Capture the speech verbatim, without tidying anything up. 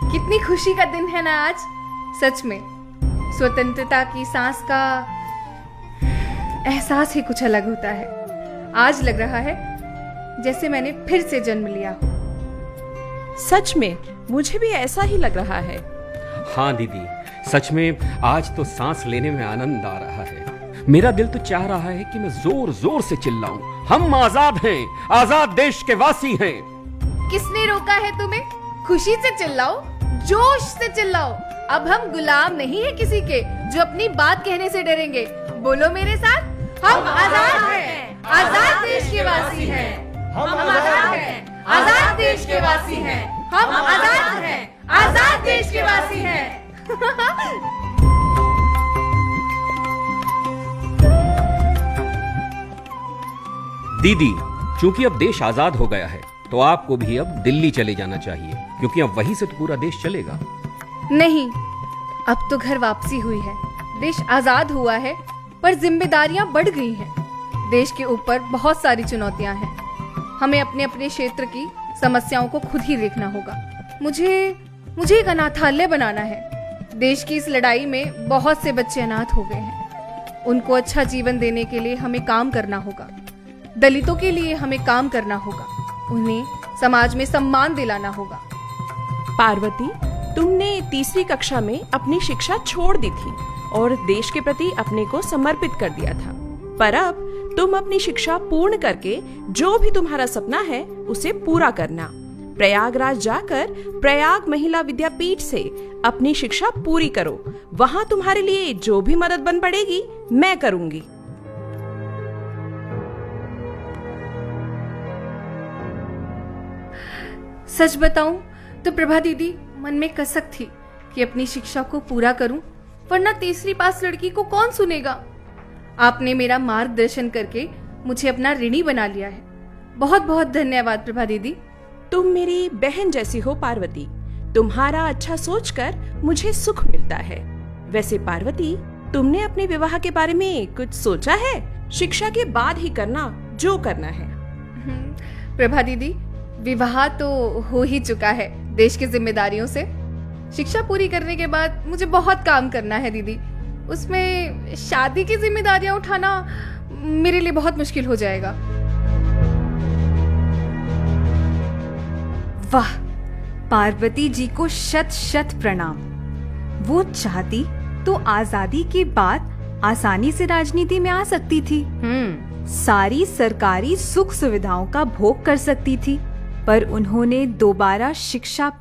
कितनी खुशी का दिन है ना आज। सच में स्वतंत्रता की सांस का एहसास ही कुछ अलग होता है। आज लग रहा है जैसे मैंने फिर से जन्म लिया हो। सच में मुझे भी ऐसा ही लग रहा है। हाँ दीदी, सच में आज तो सांस लेने में आनंद आ रहा है। मेरा दिल तो चाह रहा है कि मैं जोर जोर से चिल्लाऊं, हम आजाद हैं, आजाद देश के वासी हैं। किसने रोका है तुम्हें? खुशी से चिल्लाओ, जोश से चिल्लाओ। अब हम गुलाम नहीं है किसी के जो अपनी बात कहने से डरेंगे। बोलो मेरे साथ, हम आजाद हैं, आजाद देश के वासी हैं। हम आजाद हैं, आजाद देश के वासी हैं। हम आजाद हैं, आजाद देश के वासी हैं। दीदी, चूंकि अब देश आजाद हो गया है तो आपको भी अब दिल्ली चले जाना चाहिए, क्योंकि अब वहीं से तो पूरा देश चलेगा। नहीं, अब तो घर वापसी हुई है। देश आजाद हुआ है पर जिम्मेदारियां बढ़ गई हैं। देश के ऊपर बहुत सारी चुनौतियां हैं। हमें अपने अपने क्षेत्र की समस्याओं को खुद ही देखना होगा। मुझे मुझे एक अनाथालय बनाना है। देश की इस लड़ाई में बहुत से बच्चे अनाथ हो गए हैं। उनको अच्छा जीवन देने के लिए हमें काम करना होगा। दलितों के लिए हमें काम करना होगा। उन्हें समाज में सम्मान दिलाना होगा। पार्वती, तुमने तीसरी कक्षा में अपनी शिक्षा छोड़ दी थी और देश के प्रति अपने को समर्पित कर दिया था, पर अब तुम अपनी शिक्षा पूर्ण करके जो भी तुम्हारा सपना है उसे पूरा करना। प्रयागराज जाकर प्रयाग महिला विद्यापीठ से अपनी शिक्षा पूरी करो। वहाँ तुम्हारे लिए जो भी मदद बन पड़ेगी मैं करूंगी। सच बताऊं तो प्रभा दीदी, मन में कसक थी कि अपनी शिक्षा को पूरा करूं, वरना तीसरी पास लड़की को कौन सुनेगा। आपने मेरा मार्गदर्शन करके मुझे अपना ऋणी बना लिया है। बहुत बहुत धन्यवाद प्रभा दीदी। तुम मेरी बहन जैसी हो पार्वती। तुम्हारा अच्छा सोचकर मुझे सुख मिलता है। वैसे पार्वती, तुमने अपने विवाह के बारे में कुछ सोचा है? शिक्षा के बाद ही करना जो करना है। प्रभा दीदी, विवाह तो हो ही चुका है देश की जिम्मेदारियों से। शिक्षा पूरी करने के बाद मुझे बहुत काम करना है दीदी। उसमें शादी की जिम्मेदारियां उठाना मेरे लिए बहुत मुश्किल हो जाएगा। वाह, पार्वती जी को शत शत प्रणाम। वो चाहती तो आजादी के बाद आसानी से राजनीति में आ सकती थी। हम्म सारी सरकारी सुख सुविधाओं का भोग कर सकती थी, पर उन्होंने दोबारा शिक्षा